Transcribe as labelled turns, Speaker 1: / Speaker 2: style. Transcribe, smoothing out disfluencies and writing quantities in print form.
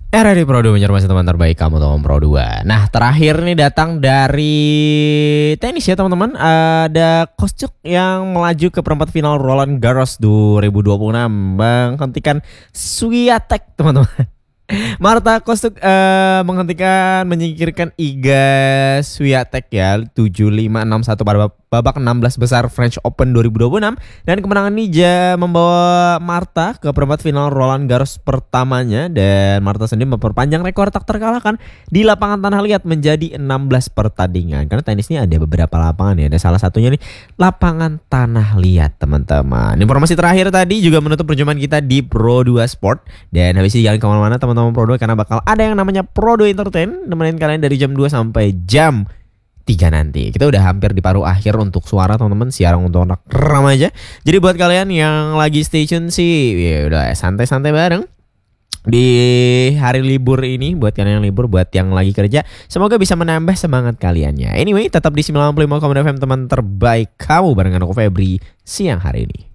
Speaker 1: Era di Pro 2 menjadi teman terbaik kamu teman Pro 2. Nah terakhir nih datang dari tenis ya teman-teman. Ada Kostyuk yang melaju ke perempat final Roland Garros 2026 menghentikan Swiatek teman-teman. Marta Kostyuk menyingkirkan Iga Swiatek ya 7-5, 6-1 pada babak 16 besar French Open 2026 dan kemenangan ini membawa Marta ke perempat final Roland Garros pertamanya dan Marta sendiri memperpanjang rekor tak terkalahkan di lapangan tanah liat menjadi 16 pertandingan karena tenis ini ada beberapa lapangan ya, ada salah satunya nih lapangan tanah liat teman-teman. Informasi terakhir tadi juga menutup perjumpaan kita di Pro 2 Sport dan habis ini jangan kemana-mana teman-teman Pro 2 karena bakal ada yang namanya Pro 2 Entertain nemenin kalian dari jam 2 sampai jam 3 nanti. Kita udah hampir di paruh akhir untuk suara teman-teman, siaran untuk anak remaja. Jadi buat kalian yang lagi stay tune sih ya udah santai-santai bareng di hari libur ini. Buat kalian yang libur, buat yang lagi kerja, semoga bisa menambah semangat kaliannya. Anyway, tetap di 95,6 FM teman terbaik kamu barengan aku Febri siang hari ini.